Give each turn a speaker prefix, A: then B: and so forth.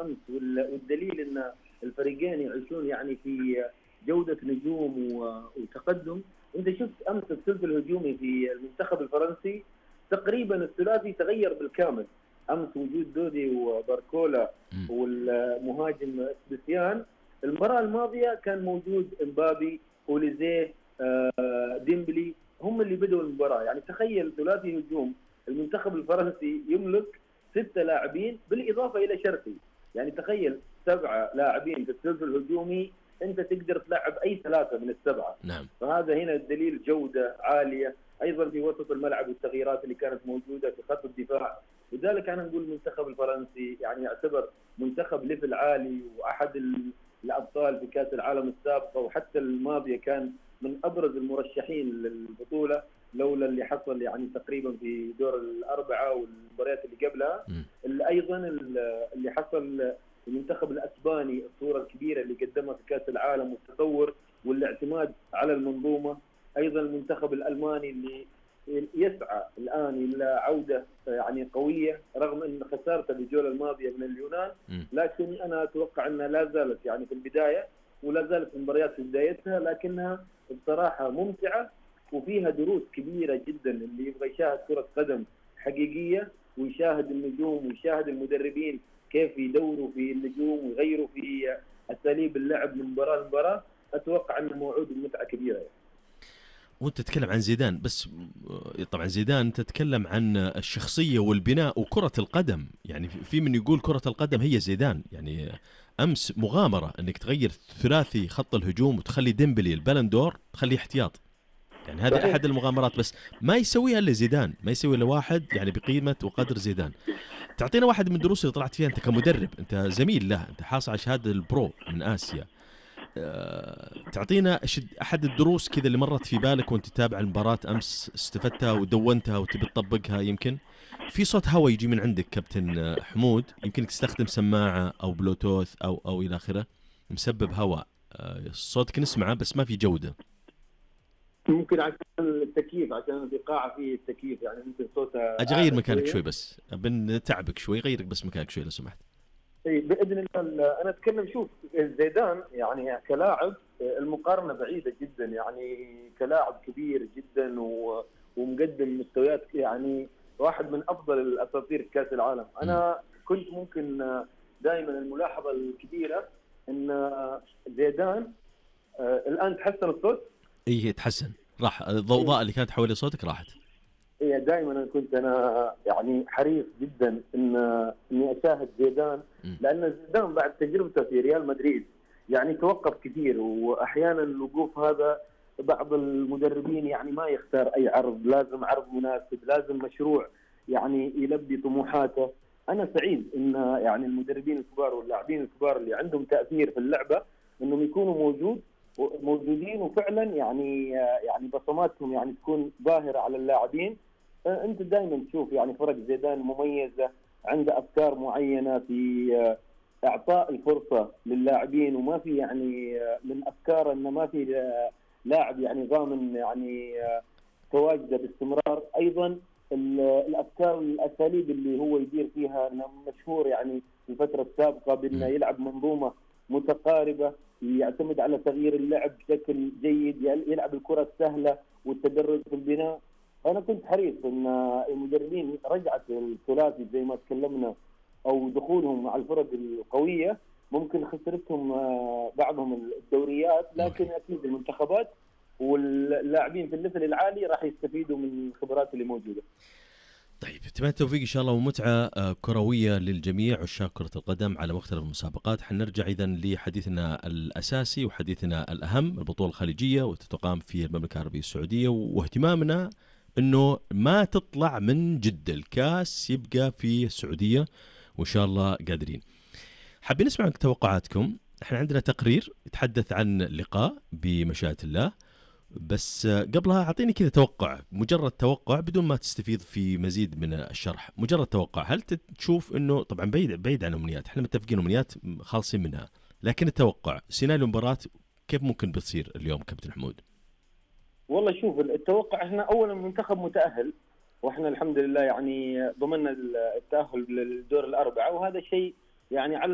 A: امس، والدليل ان الفريقين يعيشون يعني في جوده نجوم وتقدم. انت شفت امس الثلث الهجومي في المنتخب الفرنسي تقريبا الثلاثي تغير بالكامل. امس وجود دودي وباركولا والمهاجم سبيسيان. المباراه الماضيه كان موجود امبابي، اوليزيه، ديمبلي، هم اللي بدأوا المباراه. يعني تخيل ثلاثي هجوم المنتخب الفرنسي يملك 6 لاعبين بالاضافه الى شرقي. يعني تخيل 7 لاعبين في الثلث الهجومي، انت تقدر تلعب اي 3 من السبعه.
B: نعم.
A: فهذا هنا الدليل جوده عاليه. ايضا في وسط الملعب والتغييرات اللي كانت موجوده في خط الدفاع. لذلك انا نقول المنتخب الفرنسي يعني يعتبر منتخب ليفل عالي، واحد الابطال في كاس العالم السابقه وحتى الماضيه كان من ابرز المرشحين للبطوله، لولا اللي حصل يعني تقريبا في دور الاربعه والمباريات اللي قبلها. ايضا اللي حصل المنتخب الاسباني، الصوره الكبيره اللي قدمها في كاس العالم والتطور والاعتماد على المنظومه. ايضا المنتخب الالماني اللي يسعى الان الى عوده يعني قويه رغم ان خسارته بالجوله الماضيه من اليونان، لكن انا اتوقع انها لا زالت يعني في البدايه، ولا زالت المباريات في بدايتها، لكنها بصراحه ممتعه وفيها دروس كبيره جدا. اللي يبغى يشاهد كره قدم حقيقيه ويشاهد النجوم ويشاهد المدربين كيف يدوروا في النجوم ويغيروا في اساليب اللعب من مباراه لمباراه، اتوقع انه موعود بمتعه كبيره يعني.
B: وانت تتكلم عن زيدان، بس طبعا زيدان تتكلم عن الشخصية والبناء وكرة القدم. يعني في من يقول كرة القدم هي زيدان. يعني أمس مغامرة أنك تغير ثلاثي خط الهجوم وتخلي ديمبلي البلندور تخليه احتياط. يعني هذه أحد المغامرات، بس ما يسويها إلا زيدان، ما يسوي إلا واحد يعني بقيمة وقدر زيدان. تعطينا واحد من الدروس اللي طلعت فيها أنت كمدرب، أنت زميل له، أنت حاصل على شهادة البرو من آسيا. تعطينا أحد الدروس كذا اللي مرت في بالك وانت تتابع المباراة أمس، استفدتها ودونتها وتبي تطبقها. يمكن في صوت هواء يجي من عندك كابتن حمود، يمكن تستخدم سماعة أو بلوتوث أو إلى آخره، مسبب هواء، صوتك نسمعه بس ما في جودة.
A: ممكن عشان التكييف، عشان القاعة فيه التكييف يعني ممكن صوتها
B: أجي غير مكانك شوي، بس بنتعبك شوي، غيرك بس مكانك شوي لو سمحت.
A: باذن الله. انا اتكلم، شوف زيدان يعني كلاعب المقارنه بعيده جدا، يعني كلاعب كبير جدا ومقدم مستويات، يعني واحد من افضل الاساطير في كاس العالم. انا كنت ممكن دائما الملاحظه الكبيره ان زيدان الان تحسن الصوت.
B: ايه تحسن، راح الضوضاء اللي كانت حول صوتك راحت.
A: إيه دائما كنت انا يعني حريص جدا اني اشاهد زيدان، لان زيدان بعد تجربته في ريال مدريد يعني توقف كثير، واحيانا الوقوف هذا بعض المدربين يعني ما يختار اي عرض، لازم عرض مناسب، لازم مشروع يعني يلبي طموحاته. انا سعيد ان يعني المدربين الكبار واللاعبين الكبار اللي عندهم تاثير في اللعبه انهم يكونوا موجودين وفعلا يعني بصماتهم يعني تكون ظاهره على اللاعبين. انت دائما تشوف يعني فرق زيدان مميزه، عنده افكار معينه في اعطاء الفرصه للاعبين، وما في يعني من افكار انه ما في لاعب يعني ضامن يعني تواجده باستمرار. ايضا الافكار والاساليب اللي هو يدير فيها، انه مشهور يعني في الفتره السابقه بانه يلعب منظومه متقاربه، يعتمد على تغيير اللعب بشكل جيد، يلعب الكره السهله والتدرج في البناء. أنا كنت حريص أن المدربين رجعت الثلاثي زي ما تكلمنا أو دخولهم مع الفرق القوية ممكن خسرتهم بعضهم الدوريات، لكن أكيد المنتخبات واللاعبين في الليفل العالي راح يستفيدوا من الخبرات اللي موجودة.
B: طيب اتمنى التوفيق إن شاء الله ومتعة كروية للجميع عشاق كرة القدم على مختلف المسابقات. حنرجع إذن لحديثنا الأساسي وحديثنا الأهم، البطولة الخليجية وتتقام في المملكة العربية السعودية، واهتمامنا انه ما تطلع من جدة، الكاس يبقى في السعودية وان شاء الله قادرين. حابين نسمع توقعاتكم. احنا عندنا تقرير يتحدث عن لقاء بمشيئة الله، بس قبلها اعطيني كذا توقع، مجرد توقع بدون ما تستفيض في مزيد من الشرح، مجرد توقع. هل تشوف انه طبعا بعيد عن امنيات، احنا متفقين امنيات خالصين منها، لكن التوقع سيناريو المباراة كيف ممكن بتصير اليوم كابتن حمود؟
A: والله شوف، التوقع احنا اولا منتخب متاهل، واحنا الحمد لله يعني ضمننا التاهل للدور الاربعه، وهذا شيء يعني على